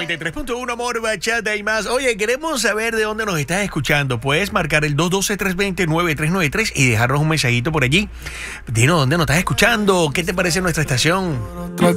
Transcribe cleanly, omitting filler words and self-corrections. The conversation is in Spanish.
93.1 Amor, Bachata y más. Oye, queremos saber de dónde nos estás escuchando. Puedes marcar el 212-320-9393 y dejarnos un mensajito por allí. Dinos dónde nos estás escuchando. ¿Qué te parece nuestra estación?